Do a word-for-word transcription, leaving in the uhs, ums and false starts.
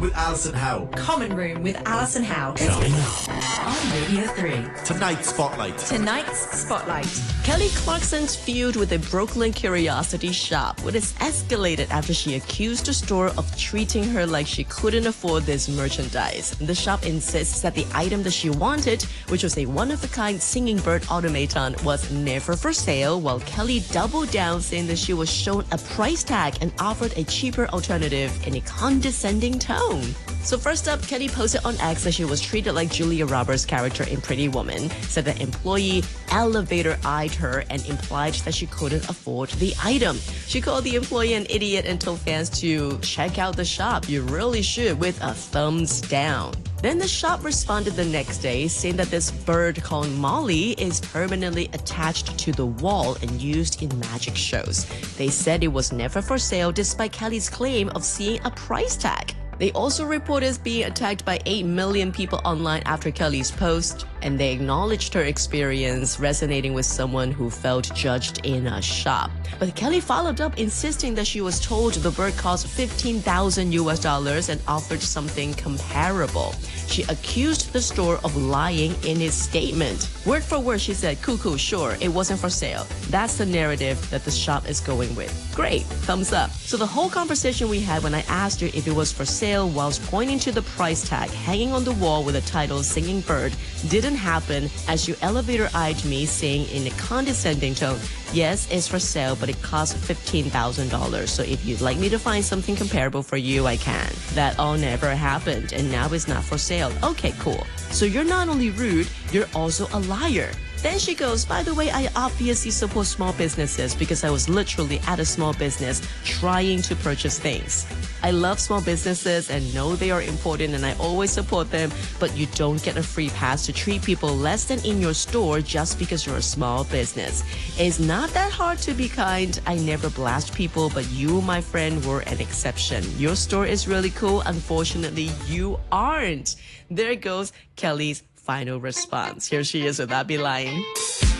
with Alison Howe. Common Room with Alison Howe. Coming on Radio three. Tonight's Spotlight. Tonight's Spotlight. Kelly Clarkson's feud with a Brooklyn Curiosity shop would have escalated after she accused the store of treating her like she couldn't afford this merchandise. The shop insists that the item that she wanted, which was a one-of-a-kind singing bird automaton, was never for sale, while Kelly doubled down saying that she was shown a price tag and offered a cheaper alternative in a condescending tone. So first up, Kelly posted on X that she was treated like Julia Roberts' character in Pretty Woman, said the employee elevator-eyed her and implied that she couldn't afford the item. She called the employee an idiot and told fans to check out the shop. You really should, with a thumbs down. Then the shop responded the next day, saying that this bird called Molly is permanently attached to the wall and used in magic shows. They said it was never for sale despite Kelly's claim of seeing a price tag. They also reported being attacked by eight million people online after Kelly's post, and they acknowledged her experience resonating with someone who felt judged in a shop. But Kelly followed up insisting that she was told the bird cost fifteen thousand U S dollars and offered something comparable. She accused the store of lying in its statement. Word for word, she said, "Cool, cool, sure, it wasn't for sale." That's the narrative that the shop is going with. Great, thumbs up. So the whole conversation we had when I asked her if it was for sale whilst pointing to the price tag hanging on the wall with the title Singing Bird didn't happen, as you elevator-eyed me saying in a condescending tone, "Yes, it's for sale, but it costs fifteen thousand dollars. So if you'd like me to find something comparable for you, I can." That all never happened, and now it's not for sale. Okay, cool. So you're not only rude, you're also a liar. Then she goes, "By the way, I obviously support small businesses because I was literally at a small business trying to purchase things. I love small businesses and know they are important and I always support them, but you don't get a free pass to treat people less than in your store just because you're a small business. It's not that hard to be kind. I never blast people, but you, my friend, were an exception. Your store is really cool. Unfortunately, you aren't." There goes Kelly's final response. Here she is with That Be Lying.